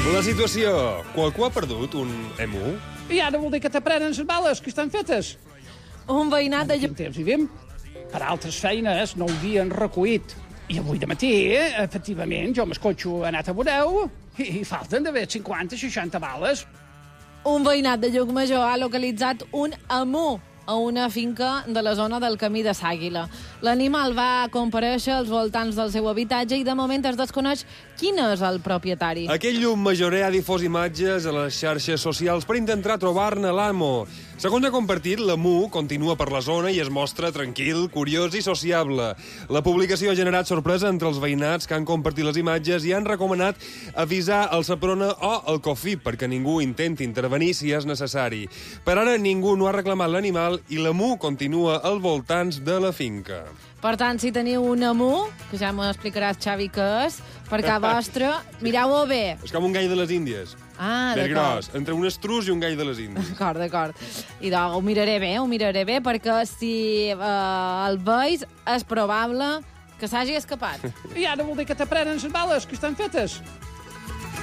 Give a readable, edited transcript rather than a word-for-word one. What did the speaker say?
La situació. Qualcú ha perdut un emu? I ara vol dir que t'aprenen les bales que estan fetes. Un veïnat de... Quin temps vivim? Per altres feines no ho havien recollit. I avui de matí, efectivament, jo m'escotxo he anat a veure i falten d'haver 50-60 bales. Un veïnat de Llucmajor ha localitzat un emu a una finca de la zona del Camí de Sàguila. L'animal va comparèixer als voltants del seu habitatge i de moment es desconeix quin és el propietari. Aquell Llucmajorer ha difós imatges a les xarxes socials per intentar trobar-ne l'amo. Segons ha compartit, l'emu continua per la zona i es mostra tranquil, curiós i sociable. La publicació ha generat sorpresa entre els veïnats que han compartit les imatges i han recomanat avisar el Seprona o el COFIP perquè ningú intenti intervenir si és necessari. Per ara ningú no ha reclamat l'animal i l'emu continua als voltants de la finca. Per tant, si teniu un emu, que ja m'explicaràs, Xavi, què és, per casa vostra, mireu-ho bé. És com un gall de les Índies. Ah, Més d'acord. gros, entre un estrus i un gall de les Índies. D'acord. I doncs ho miraré bé, perquè si el veus és probable que s'hagi escapat. I ara vol dir que t'aprenen les bales que estan fetes.